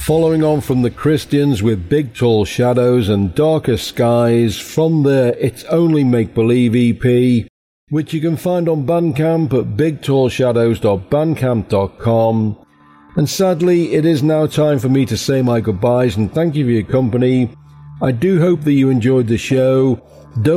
following on from the Christians with Big Tall Shadows and Darker Skies from their It's Only Make Believe EP, which you can find on Bandcamp at bigtallshadows.bandcamp.com. And sadly, it is now time for me to say my goodbyes and thank you for your company. I do hope that you enjoyed the show,